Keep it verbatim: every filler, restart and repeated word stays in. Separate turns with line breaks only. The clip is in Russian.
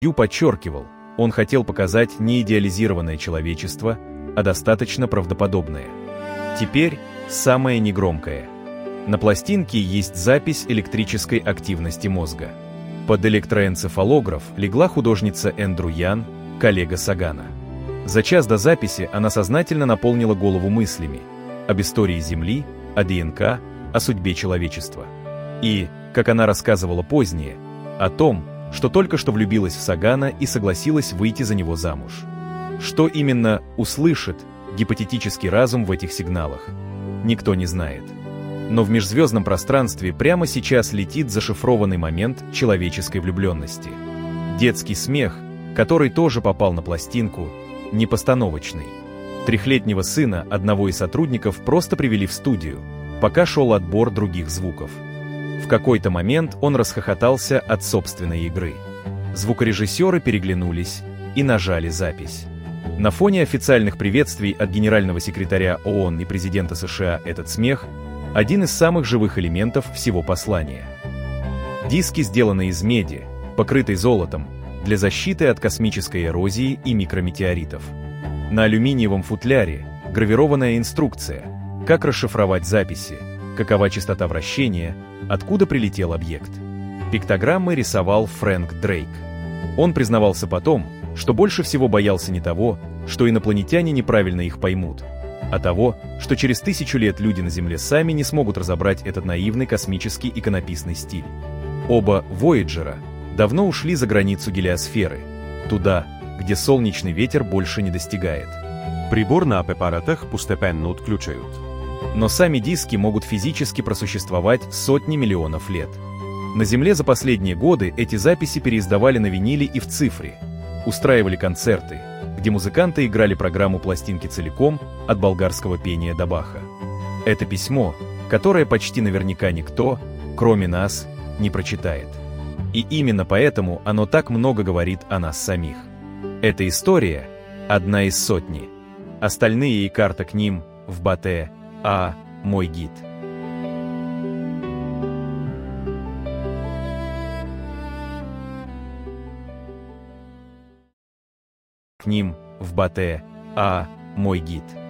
Ю подчеркивал, он хотел показать не идеализированное человечество, а достаточно правдоподобное. Теперь самое негромкое. На пластинке есть запись электрической активности мозга. Под электроэнцефалограф легла художница Эндрю Ян, коллега Сагана. За час до записи она сознательно наполнила голову мыслями об истории Земли, о ДНК, о судьбе человечества. И, как она рассказывала позднее, о том, что только что влюбилась в Сагана и согласилась выйти за него замуж. Что именно услышит гипотетический разум в этих сигналах, никто не знает. Но в межзвездном пространстве прямо сейчас летит зашифрованный момент человеческой влюбленности. Детский смех, который тоже попал на пластинку, непостановочный. Трехлетнего сына одного из сотрудников просто привели в студию, пока шел отбор других звуков. В какой-то момент он расхохотался от собственной игры. Звукорежиссеры переглянулись и нажали запись. На фоне официальных приветствий от генерального секретаря ООН и президента США этот смех – один из самых живых элементов всего послания. Диски сделаны из меди, покрытой золотом, для защиты от космической эрозии и микрометеоритов. На алюминиевом футляре гравированная инструкция, как расшифровать записи, какова частота вращения, откуда прилетел объект. Пиктограммы рисовал Фрэнк Дрейк. Он признавался потом, что больше всего боялся не того, что инопланетяне неправильно их поймут, а того, что через тысячу лет люди на Земле сами не смогут разобрать этот наивный космический иконописный стиль. Оба «Вояджера» давно ушли за границу гелиосферы, туда, где солнечный ветер больше не достигает.
Прибор на апаратах постепенно отключают.
Но сами диски могут физически просуществовать сотни миллионов лет. На Земле за последние годы эти записи переиздавали на виниле и в цифре, устраивали концерты, где музыканты играли программу пластинки целиком, от болгарского пения до Баха. Это письмо, которое почти наверняка никто, кроме нас, не прочитает. И именно поэтому оно так много говорит о нас самих. Эта история – одна из сотни. Остальные и карта к ним в Батэ, а мой гид. К ним в Батэ, а мой гид.